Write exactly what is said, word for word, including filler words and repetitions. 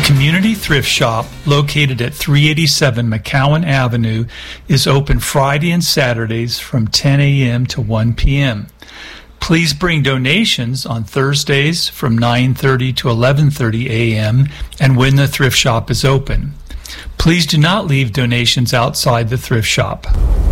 Community Thrift Shop, located at three eighty-seven McCowan Avenue, is open Friday and Saturdays from ten a.m. to one p.m. Please bring donations on Thursdays from nine thirty to eleven thirty a.m. and when the thrift shop is open. Please do not leave donations outside the thrift shop.